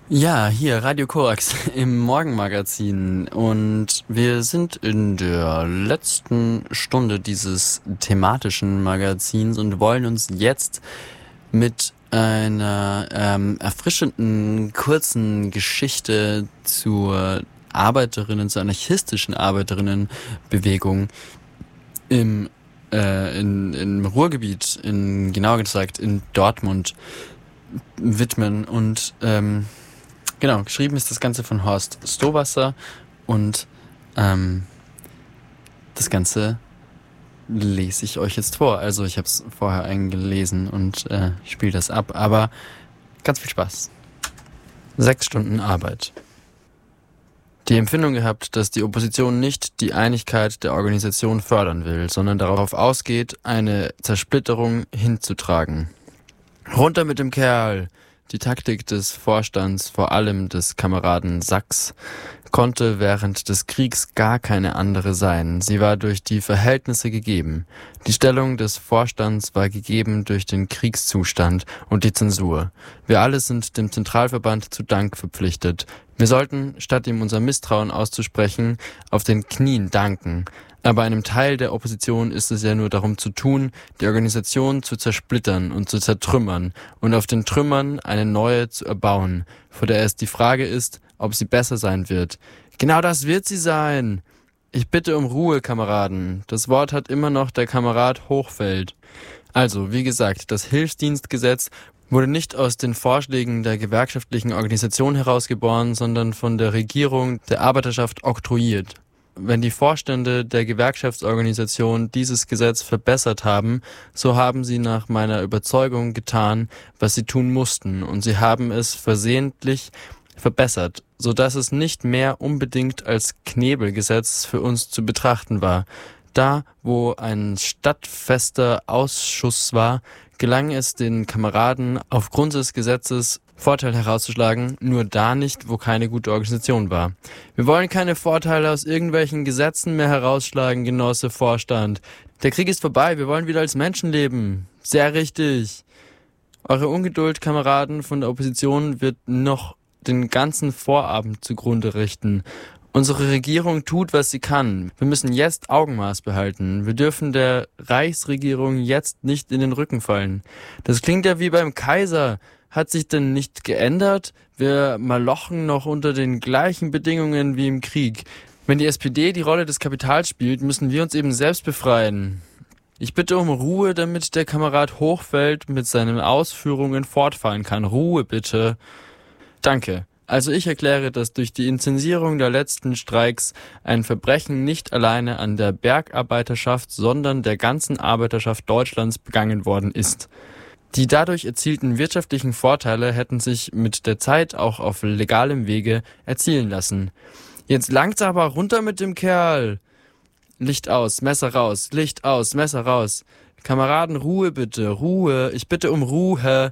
Ja, hier Radio Korax im Morgenmagazin und wir sind in der letzten Stunde dieses thematischen Magazins und wollen uns jetzt mit einer erfrischenden kurzen Geschichte zur zur anarchistischen Arbeiterinnenbewegung im Ruhrgebiet, genauer gesagt in Dortmund widmen und genau, geschrieben ist das Ganze von Horst Stowasser und das Ganze lese ich euch jetzt vor. Also ich habe es vorher eingelesen und spiele das ab, aber ganz viel Spaß. 6 Stunden Arbeit. Die Empfindung gehabt, dass die Opposition nicht die Einigkeit der Organisation fördern will, sondern darauf ausgeht, eine Zersplitterung hinzutragen. Runter mit dem Kerl! Die Taktik des Vorstands, vor allem des Kameraden Sachs, konnte während des Kriegs gar keine andere sein. Sie war durch die Verhältnisse gegeben. Die Stellung des Vorstands war gegeben durch den Kriegszustand und die Zensur. Wir alle sind dem Zentralverband zu Dank verpflichtet. Wir sollten, statt ihm unser Misstrauen auszusprechen, auf den Knien danken. Aber einem Teil der Opposition ist es ja nur darum zu tun, die Organisation zu zersplittern und zu zertrümmern und auf den Trümmern eine neue zu erbauen, vor der es die Frage ist, ob sie besser sein wird. Genau das wird sie sein! Ich bitte um Ruhe, Kameraden. Das Wort hat immer noch der Kamerad Hochfeld. Also, wie gesagt, das Hilfsdienstgesetz wurde nicht aus den Vorschlägen der gewerkschaftlichen Organisation herausgeboren, sondern von der Regierung der Arbeiterschaft oktroyiert. Wenn die Vorstände der Gewerkschaftsorganisation dieses Gesetz verbessert haben, so haben sie nach meiner Überzeugung getan, was sie tun mussten, und sie haben es versehentlich verbessert, so dass es nicht mehr unbedingt als Knebelgesetz für uns zu betrachten war. Da, wo ein stadtfester Ausschuss war, gelang es den Kameraden aufgrund des Gesetzes Vorteil herauszuschlagen, nur da nicht, wo keine gute Organisation war. Wir wollen keine Vorteile aus irgendwelchen Gesetzen mehr herausschlagen, Genosse Vorstand. Der Krieg ist vorbei, wir wollen wieder als Menschen leben. Sehr richtig. Eure Ungeduld, Kameraden von der Opposition, wird noch den ganzen Vorabend zugrunde richten. Unsere Regierung tut, was sie kann. Wir müssen jetzt Augenmaß behalten. Wir dürfen der Reichsregierung jetzt nicht in den Rücken fallen. Das klingt ja wie beim Kaiser. Hat sich denn nicht geändert? Wir malochen noch unter den gleichen Bedingungen wie im Krieg. Wenn die SPD die Rolle des Kapitals spielt, müssen wir uns eben selbst befreien. Ich bitte um Ruhe, damit der Kamerad Hochfeld mit seinen Ausführungen fortfahren kann. Ruhe bitte. Danke. Also ich erkläre, dass durch die Inzensierung der letzten Streiks ein Verbrechen nicht alleine an der Bergarbeiterschaft, sondern der ganzen Arbeiterschaft Deutschlands begangen worden ist. Die dadurch erzielten wirtschaftlichen Vorteile hätten sich mit der Zeit auch auf legalem Wege erzielen lassen. Jetzt langt's aber, runter mit dem Kerl! Licht aus, Messer raus, Licht aus, Messer raus. Kameraden, Ruhe bitte, Ruhe, ich bitte um Ruhe.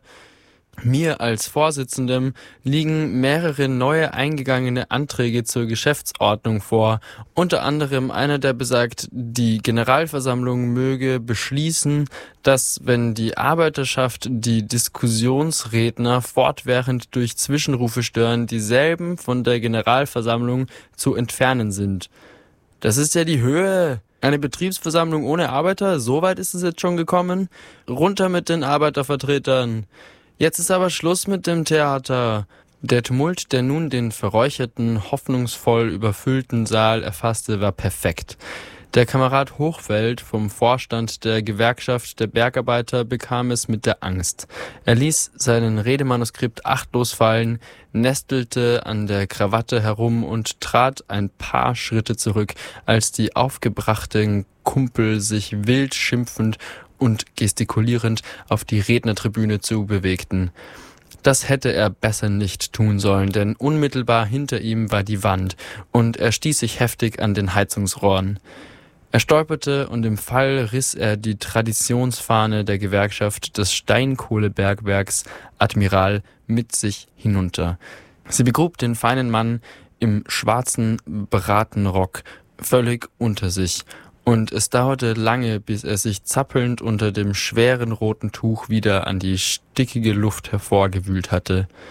Mir als Vorsitzendem liegen mehrere neue eingegangene Anträge zur Geschäftsordnung vor, unter anderem einer, der besagt, die Generalversammlung möge beschließen, dass, wenn die Arbeiterschaft die Diskussionsredner fortwährend durch Zwischenrufe stören, dieselben von der Generalversammlung zu entfernen sind. Das ist ja die Höhe! Eine Betriebsversammlung ohne Arbeiter? So weit ist es jetzt schon gekommen? Runter mit den Arbeitervertretern! Jetzt ist aber Schluss mit dem Theater. Der Tumult, der nun den verräucherten, hoffnungsvoll überfüllten Saal erfasste, war perfekt. Der Kamerad Hochfeld vom Vorstand der Gewerkschaft der Bergarbeiter bekam es mit der Angst. Er ließ seinen Redemanuskript achtlos fallen, nestelte an der Krawatte herum und trat ein paar Schritte zurück, als die aufgebrachten Kumpel sich wild schimpfend und gestikulierend auf die Rednertribüne zu bewegten. Das hätte er besser nicht tun sollen, denn unmittelbar hinter ihm war die Wand und er stieß sich heftig an den Heizungsrohren. Er stolperte und im Fall riss er die Traditionsfahne der Gewerkschaft des Steinkohlebergwerks Admiral mit sich hinunter. Sie begrub den feinen Mann im schwarzen Bratenrock völlig unter sich. Und es dauerte lange, bis er sich zappelnd unter dem schweren roten Tuch wieder an die stickige Luft hervorgewühlt hatte.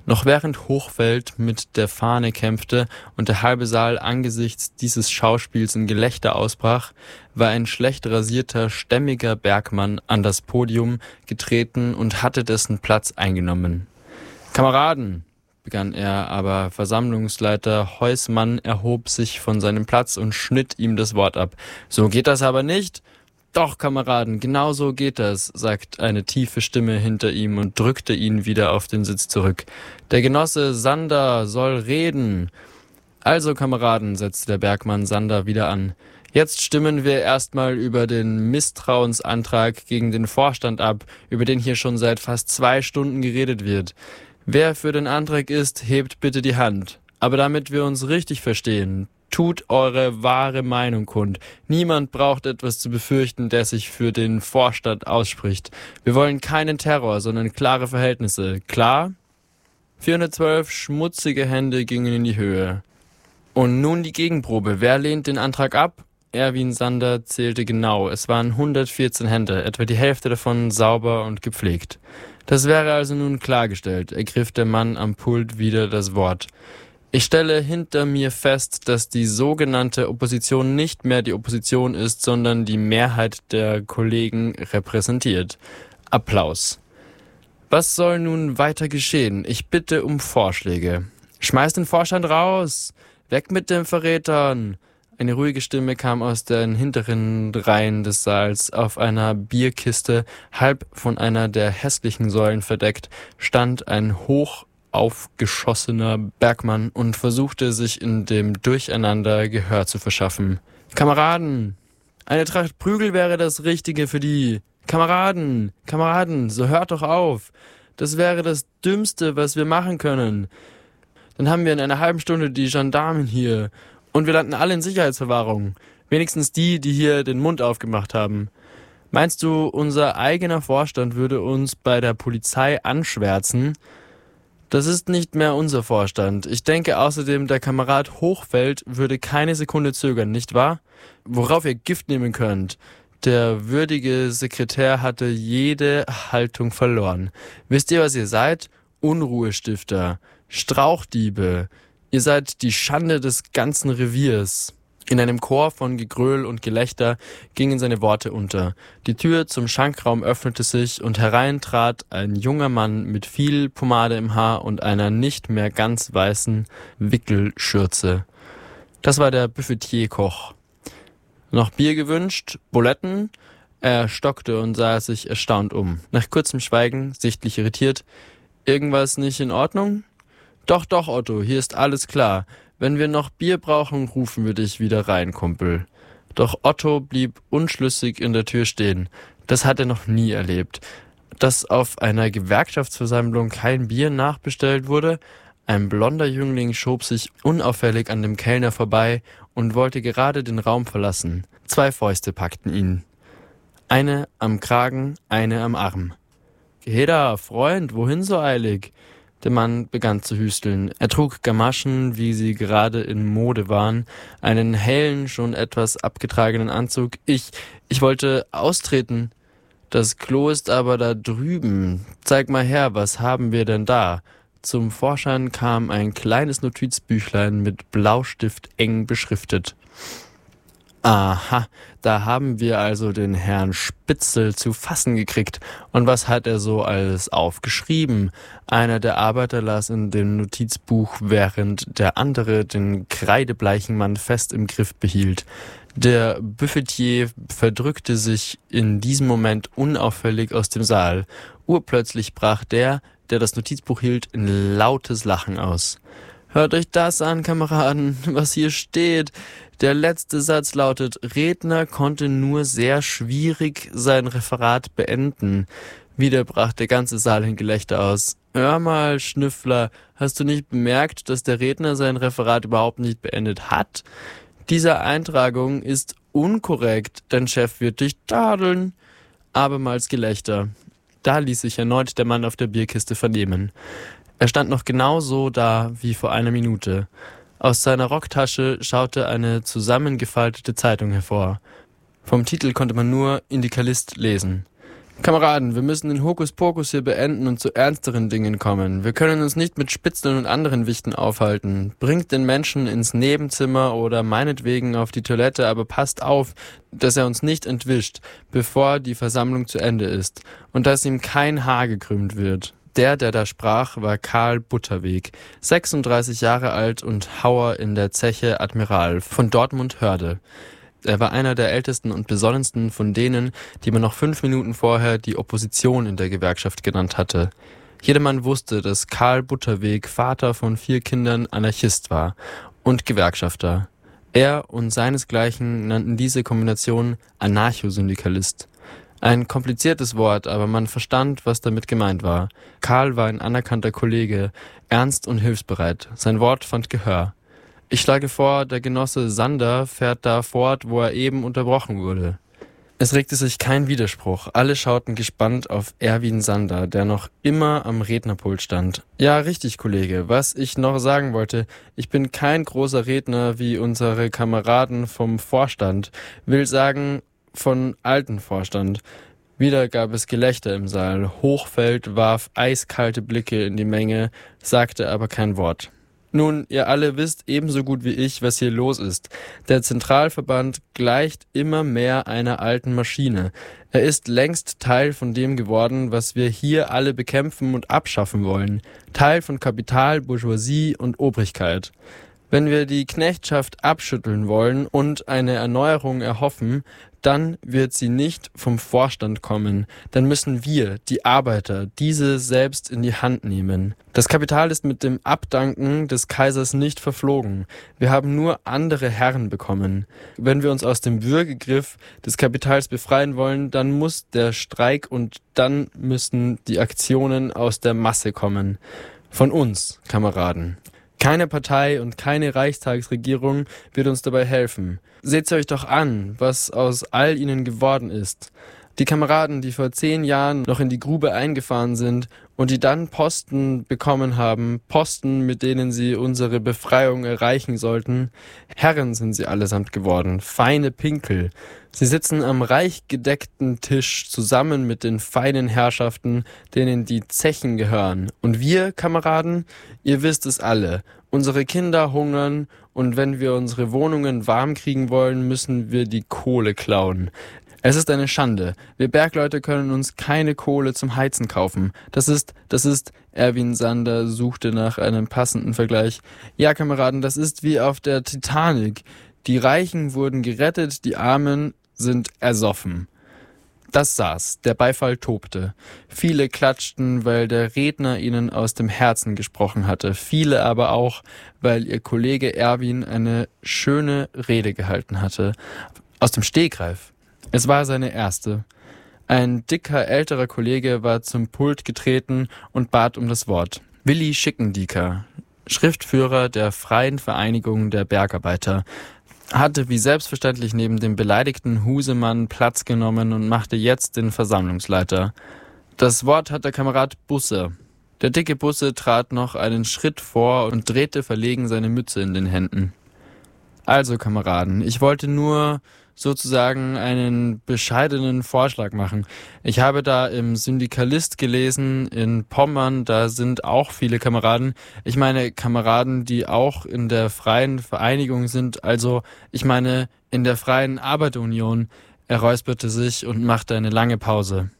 Noch während Hochfeld mit der Fahne kämpfte und der halbe Saal angesichts dieses Schauspiels in Gelächter ausbrach, war ein schlecht rasierter, stämmiger Bergmann an das Podium getreten und hatte dessen Platz eingenommen. »Kameraden«, begann er, aber Versammlungsleiter Heusmann erhob sich von seinem Platz und schnitt ihm das Wort ab. »So geht das aber nicht!« »Doch, Kameraden, genau so geht das«, sagt eine tiefe Stimme hinter ihm und drückte ihn wieder auf den Sitz zurück. »Der Genosse Sander soll reden.« »Also, Kameraden«, setzte der Bergmann Sander wieder an, »jetzt stimmen wir erstmal über den Misstrauensantrag gegen den Vorstand ab, über den hier schon seit fast 2 Stunden geredet wird. Wer für den Antrag ist, hebt bitte die Hand. Aber damit wir uns richtig verstehen, tut eure wahre Meinung kund. Niemand braucht etwas zu befürchten, der sich für den Vorstand ausspricht. Wir wollen keinen Terror, sondern klare Verhältnisse. Klar?« 412 schmutzige Hände gingen in die Höhe. Und nun die Gegenprobe. Wer lehnt den Antrag ab? Erwin Sander zählte genau. Es waren 114 Hände, etwa die Hälfte davon sauber und gepflegt. Das wäre also nun klargestellt, ergriff der Mann am Pult wieder das Wort. Ich stelle hinter mir fest, dass die sogenannte Opposition nicht mehr die Opposition ist, sondern die Mehrheit der Kollegen repräsentiert. Applaus. Was soll nun weiter geschehen? Ich bitte um Vorschläge. Schmeiß den Vorstand raus! Weg mit den Verrätern! Eine ruhige Stimme kam aus den hinteren Reihen des Saals. Auf einer Bierkiste, halb von einer der hässlichen Säulen verdeckt, stand ein hochaufgeschossener Bergmann und versuchte sich in dem Durcheinander Gehör zu verschaffen. »Kameraden, eine Tracht Prügel wäre das Richtige für die. Kameraden, so hört doch auf. Das wäre das Dümmste, was wir machen können. Dann haben wir in einer halben Stunde die Gendarmen hier. Und wir landen alle in Sicherheitsverwahrung. Wenigstens die hier den Mund aufgemacht haben. Meinst du, unser eigener Vorstand würde uns bei der Polizei anschwärzen? Das ist nicht mehr unser Vorstand. Ich denke außerdem, der Kamerad Hochfeld würde keine Sekunde zögern, nicht wahr? Worauf ihr Gift nehmen könnt. Der würdige Sekretär hatte jede Haltung verloren. Wisst ihr, was ihr seid? Unruhestifter, Strauchdiebe. Ihr seid die Schande des ganzen Reviers. In einem Chor von Gegröhl und Gelächter gingen seine Worte unter. Die Tür zum Schankraum öffnete sich und herein trat ein junger Mann mit viel Pomade im Haar und einer nicht mehr ganz weißen Wickelschürze. Das war der Buffetier-Koch. Noch Bier gewünscht? Buletten? Er stockte und sah sich erstaunt um. Nach kurzem Schweigen, sichtlich irritiert. Irgendwas nicht in Ordnung? Doch, Otto, hier ist alles klar. Wenn wir noch Bier brauchen, rufen wir dich wieder rein, Kumpel. Doch Otto blieb unschlüssig in der Tür stehen. Das hat er noch nie erlebt. Dass auf einer Gewerkschaftsversammlung kein Bier nachbestellt wurde? Ein blonder Jüngling schob sich unauffällig an dem Kellner vorbei und wollte gerade den Raum verlassen. 2 Fäuste packten ihn. Eine am Kragen, eine am Arm. »Geh da, Freund, wohin so eilig?« Der Mann begann zu hüsteln. Er trug Gamaschen, wie sie gerade in Mode waren, einen hellen, schon etwas abgetragenen Anzug. Ich wollte austreten. Das Klo ist aber da drüben. Zeig mal her, was haben wir denn da? Zum Vorschein kam ein kleines Notizbüchlein mit Blaustift eng beschriftet. Aha, da haben wir also den Herrn Spitzel zu fassen gekriegt. Und was hat er so alles aufgeschrieben? Einer der Arbeiter las in dem Notizbuch, während der andere den kreidebleichen Mann fest im Griff behielt. Der Buffetier verdrückte sich in diesem Moment unauffällig aus dem Saal. Urplötzlich brach der das Notizbuch hielt, in lautes Lachen aus. »Hört euch das an, Kameraden, was hier steht. Der letzte Satz lautet, Redner konnte nur sehr schwierig sein Referat beenden.« Wieder brach der ganze Saal in Gelächter aus. »Hör mal, Schnüffler, hast du nicht bemerkt, dass der Redner sein Referat überhaupt nicht beendet hat? Diese Eintragung ist unkorrekt, dein Chef wird dich tadeln.« Abermals Gelächter. Da ließ sich erneut der Mann auf der Bierkiste vernehmen. Er stand noch genau so da wie vor einer Minute. Aus seiner Rocktasche schaute eine zusammengefaltete Zeitung hervor. Vom Titel konnte man nur Indikalist lesen. Kameraden, wir müssen den Hokuspokus hier beenden und zu ernsteren Dingen kommen. Wir können uns nicht mit Spitzeln und anderen Wichten aufhalten. Bringt den Menschen ins Nebenzimmer oder meinetwegen auf die Toilette, aber passt auf, dass er uns nicht entwischt, bevor die Versammlung zu Ende ist und dass ihm kein Haar gekrümmt wird. Der da sprach, war Karl Butterweg, 36 Jahre alt und Hauer in der Zeche Admiral von Dortmund-Hörde. Er war einer der ältesten und besonnensten von denen, die man noch 5 Minuten vorher die Opposition in der Gewerkschaft genannt hatte. Jedermann wusste, dass Karl Butterweg, Vater von 4 Kindern, Anarchist war und Gewerkschafter. Er und seinesgleichen nannten diese Kombination Anarchosyndikalist. Ein kompliziertes Wort, aber man verstand, was damit gemeint war. Karl war ein anerkannter Kollege, ernst und hilfsbereit. Sein Wort fand Gehör. Ich schlage vor, der Genosse Sander fährt da fort, wo er eben unterbrochen wurde. Es regte sich kein Widerspruch. Alle schauten gespannt auf Erwin Sander, der noch immer am Rednerpult stand. Ja, richtig, Kollege. Was ich noch sagen wollte, ich bin kein großer Redner wie unsere Kameraden vom Vorstand. Will sagen, von alten Vorstand. Wieder gab es Gelächter im Saal. Hochfeld warf eiskalte Blicke in die Menge, sagte aber kein Wort. Nun, ihr alle wisst ebenso gut wie ich, was hier los ist. Der Zentralverband gleicht immer mehr einer alten Maschine. Er ist längst Teil von dem geworden, was wir hier alle bekämpfen und abschaffen wollen. Teil von Kapital, Bourgeoisie und Obrigkeit. Wenn wir die Knechtschaft abschütteln wollen und eine Erneuerung erhoffen, dann wird sie nicht vom Vorstand kommen. Dann müssen wir, die Arbeiter, diese selbst in die Hand nehmen. Das Kapital ist mit dem Abdanken des Kaisers nicht verflogen. Wir haben nur andere Herren bekommen. Wenn wir uns aus dem Würgegriff des Kapitals befreien wollen, dann muss der Streik und dann müssen die Aktionen aus der Masse kommen. Von uns, Kameraden. Keine Partei und keine Reichstagsregierung wird uns dabei helfen. Seht's euch doch an, was aus all ihnen geworden ist. Die Kameraden, die vor 10 Jahren noch in die Grube eingefahren sind und die dann Posten bekommen haben, Posten, mit denen sie unsere Befreiung erreichen sollten, Herren sind sie allesamt geworden, feine Pinkel. Sie sitzen am reich gedeckten Tisch zusammen mit den feinen Herrschaften, denen die Zechen gehören. Und wir, Kameraden, ihr wisst es alle, unsere Kinder hungern und wenn wir unsere Wohnungen warm kriegen wollen, müssen wir die Kohle klauen. Es ist eine Schande. Wir Bergleute können uns keine Kohle zum Heizen kaufen. Das ist, Erwin Sander suchte nach einem passenden Vergleich. Ja, Kameraden, das ist wie auf der Titanic. Die Reichen wurden gerettet, die Armen sind ersoffen. Das saß, der Beifall tobte. Viele klatschten, weil der Redner ihnen aus dem Herzen gesprochen hatte. Viele aber auch, weil ihr Kollege Erwin eine schöne Rede gehalten hatte. Aus dem Stegreif. Es war seine erste. Ein dicker, älterer Kollege war zum Pult getreten und bat um das Wort. Willi Schickendieker, Schriftführer der Freien Vereinigung der Bergarbeiter, hatte wie selbstverständlich neben dem beleidigten Husemann Platz genommen und machte jetzt den Versammlungsleiter. Das Wort hat der Kamerad Busse. Der dicke Busse trat noch einen Schritt vor und drehte verlegen seine Mütze in den Händen. Also, Kameraden, ich wollte nur sozusagen einen bescheidenen Vorschlag machen. Ich habe da im Syndikalist gelesen, in Pommern, da sind auch viele Kameraden. Ich meine Kameraden, die auch in der Freien Vereinigung sind, also ich meine in der Freien Arbeiterunion. Er räusperte sich und machte eine lange Pause.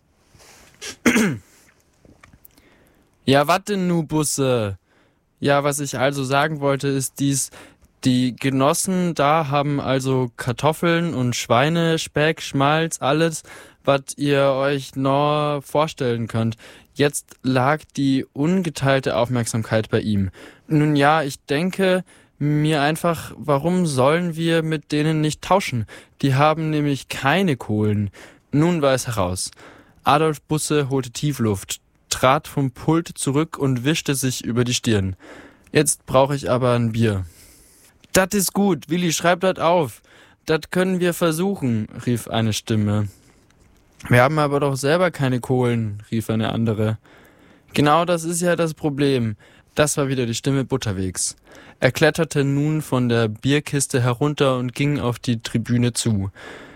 Ja, wat denn nu, Busse? Ja, was ich also sagen wollte, ist dies: Die Genossen da haben also Kartoffeln und Schweinespeck, Schmalz, alles, was ihr euch nur vorstellen könnt. Jetzt lag die ungeteilte Aufmerksamkeit bei ihm. Nun ja, ich denke mir einfach, warum sollen wir mit denen nicht tauschen? Die haben nämlich keine Kohlen. Nun war es heraus. Adolf Busse holte Tiefluft, trat vom Pult zurück und wischte sich über die Stirn. Jetzt brauche ich aber ein Bier. Das ist gut, Willi, schreib das auf. Das können wir versuchen, rief eine Stimme. Wir haben aber doch selber keine Kohlen, rief eine andere. Genau das ist ja das Problem. Das war wieder die Stimme Butterwegs. Er kletterte nun von der Bierkiste herunter und ging auf die Tribüne zu.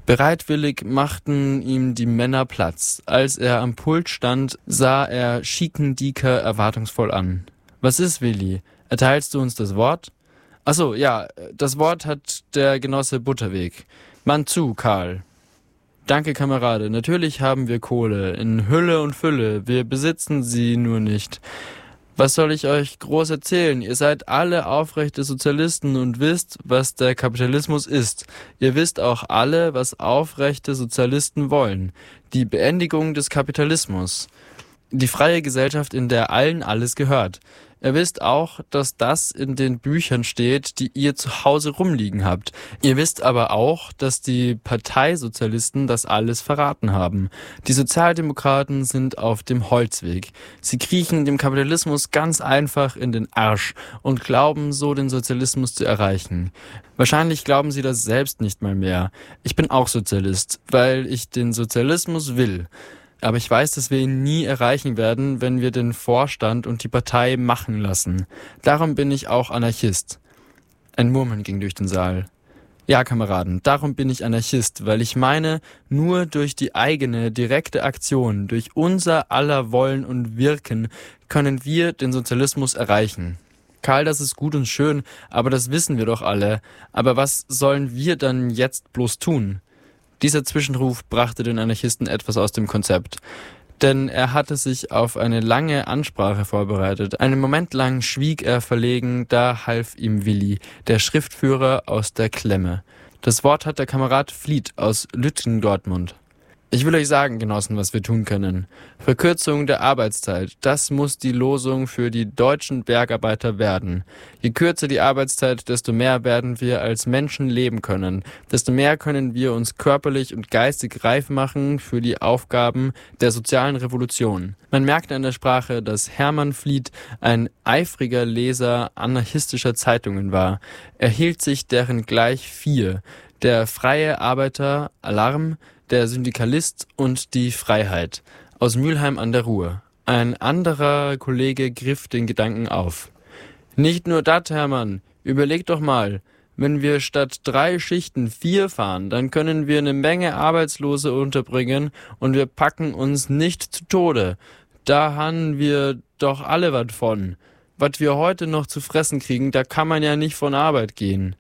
Bereitwillig machten ihm die Männer Platz. Als er am Pult stand, sah er Schiekendieker erwartungsvoll an. »Was ist, Willi? Erteilst du uns das Wort?« »Ach so, ja, das Wort hat der Genosse Butterweg. Mann zu, Karl.« »Danke, Kamerade. Natürlich haben wir Kohle, in Hülle und Fülle. Wir besitzen sie nur nicht. Was soll ich euch groß erzählen? Ihr seid alle aufrechte Sozialisten und wisst, was der Kapitalismus ist. Ihr wisst auch alle, was aufrechte Sozialisten wollen. Die Beendigung des Kapitalismus. Die freie Gesellschaft, in der allen alles gehört. Ihr wisst auch, dass das in den Büchern steht, die ihr zu Hause rumliegen habt. Ihr wisst aber auch, dass die Parteisozialisten das alles verraten haben. Die Sozialdemokraten sind auf dem Holzweg. Sie kriechen dem Kapitalismus ganz einfach in den Arsch und glauben so, den Sozialismus zu erreichen. Wahrscheinlich glauben sie das selbst nicht mal mehr. Ich bin auch Sozialist, weil ich den Sozialismus will. Aber ich weiß, dass wir ihn nie erreichen werden, wenn wir den Vorstand und die Partei machen lassen. Darum bin ich auch Anarchist. Ein Murmeln ging durch den Saal. Ja, Kameraden, darum bin ich Anarchist, weil ich meine, nur durch die eigene, direkte Aktion, durch unser aller Wollen und Wirken, können wir den Sozialismus erreichen. Karl, das ist gut und schön, aber das wissen wir doch alle. Aber was sollen wir dann jetzt bloß tun? Dieser Zwischenruf brachte den Anarchisten etwas aus dem Konzept. Denn er hatte sich auf eine lange Ansprache vorbereitet. Einen Moment lang schwieg er verlegen, da half ihm Willi, der Schriftführer, aus der Klemme. Das Wort hat der Kamerad Fliet aus Lütgendortmund. Ich will euch sagen, Genossen, was wir tun können. Verkürzung der Arbeitszeit, das muss die Losung für die deutschen Bergarbeiter werden. Je kürzer die Arbeitszeit, desto mehr werden wir als Menschen leben können. Desto mehr können wir uns körperlich und geistig reif machen für die Aufgaben der sozialen Revolution. Man merkt an der Sprache, dass Hermann Fliet ein eifriger Leser anarchistischer Zeitungen war. Er hielt sich deren gleich 4. Der Freie Arbeiter, Alarm, der Syndikalist und die Freiheit aus Mülheim an der Ruhr. Ein anderer Kollege griff den Gedanken auf. Nicht nur das, Hermann, überleg doch mal, wenn wir statt 3 Schichten 4 fahren, dann können wir eine Menge Arbeitslose unterbringen und wir packen uns nicht zu Tode. Da haben wir doch alle was von. Was wir heute noch zu fressen kriegen, da kann man ja nicht von Arbeit gehen.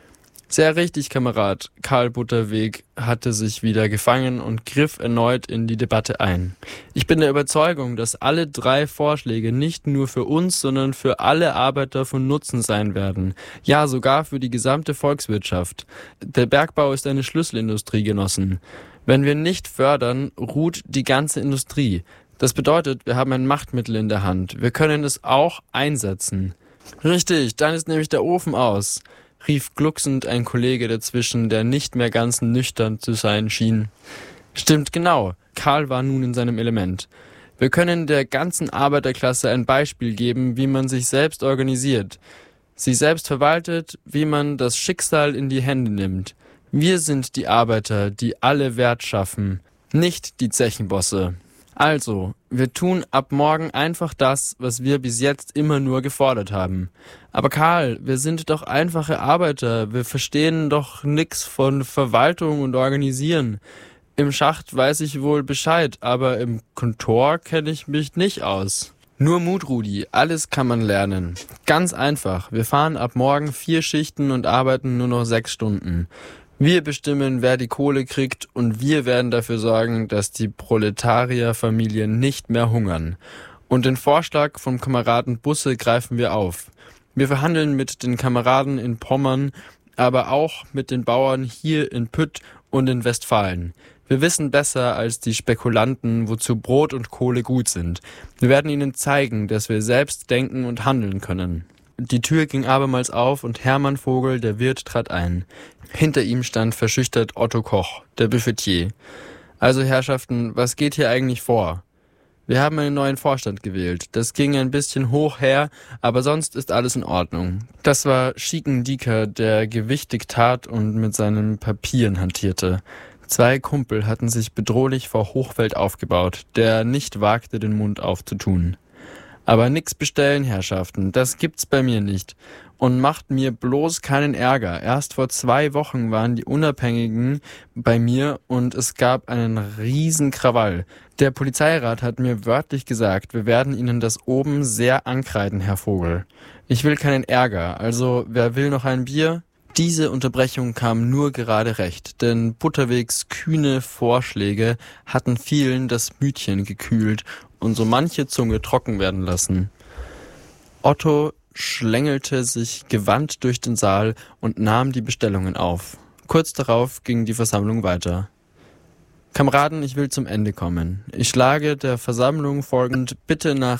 Sehr richtig, Kamerad. Karl Butterweg hatte sich wieder gefangen und griff erneut in die Debatte ein. Ich bin der Überzeugung, dass alle 3 Vorschläge nicht nur für uns, sondern für alle Arbeiter von Nutzen sein werden. Ja, sogar für die gesamte Volkswirtschaft. Der Bergbau ist eine Schlüsselindustrie, Genossen. Wenn wir nicht fördern, ruht die ganze Industrie. Das bedeutet, wir haben ein Machtmittel in der Hand. Wir können es auch einsetzen. Richtig, dann ist nämlich der Ofen aus, rief glucksend ein Kollege dazwischen, der nicht mehr ganz nüchtern zu sein schien. Stimmt genau, Karl war nun in seinem Element. Wir können der ganzen Arbeiterklasse ein Beispiel geben, wie man sich selbst organisiert, sie selbst verwaltet, wie man das Schicksal in die Hände nimmt. Wir sind die Arbeiter, die alle Wert schaffen, nicht die Zechenbosse. Also, wir tun ab morgen einfach das, was wir bis jetzt immer nur gefordert haben. Aber Karl, wir sind doch einfache Arbeiter, wir verstehen doch nix von Verwaltung und Organisieren. Im Schacht weiß ich wohl Bescheid, aber im Kontor kenne ich mich nicht aus. Nur Mut, Rudi, alles kann man lernen. Ganz einfach, wir fahren ab morgen 4 Schichten und arbeiten nur noch 6 Stunden. Wir bestimmen, wer die Kohle kriegt und wir werden dafür sorgen, dass die Proletarierfamilien nicht mehr hungern. Und den Vorschlag vom Kameraden Busse greifen wir auf. Wir verhandeln mit den Kameraden in Pommern, aber auch mit den Bauern hier in Pütt und in Westfalen. Wir wissen besser als die Spekulanten, wozu Brot und Kohle gut sind. Wir werden ihnen zeigen, dass wir selbst denken und handeln können. Die Tür ging abermals auf und Hermann Vogel, der Wirt, trat ein. Hinter ihm stand verschüchtert Otto Koch, der Buffetier. Also Herrschaften, was geht hier eigentlich vor? Wir haben einen neuen Vorstand gewählt. Das ging ein bisschen hoch her, aber sonst ist alles in Ordnung. Das war Schiekendieker, der gewichtig tat und mit seinen Papieren hantierte. 2 Kumpel hatten sich bedrohlich vor Hochfeld aufgebaut, der nicht wagte, den Mund aufzutun. Aber nix bestellen, Herrschaften, das gibt's bei mir nicht. Und macht mir bloß keinen Ärger. Erst vor 2 Wochen waren die Unabhängigen bei mir und es gab einen riesen Krawall. Der Polizeirat hat mir wörtlich gesagt, wir werden Ihnen das oben sehr ankreiden, Herr Vogel. Ich will keinen Ärger, also wer will noch ein Bier? Diese Unterbrechung kam nur gerade recht, denn Butterwegs kühne Vorschläge hatten vielen das Mütchen gekühlt und so manche Zunge trocken werden lassen. Otto schlängelte sich gewandt durch den Saal und nahm die Bestellungen auf. Kurz darauf ging die Versammlung weiter. Kameraden, ich will zum Ende kommen. Ich schlage der Versammlung folgend bitte nach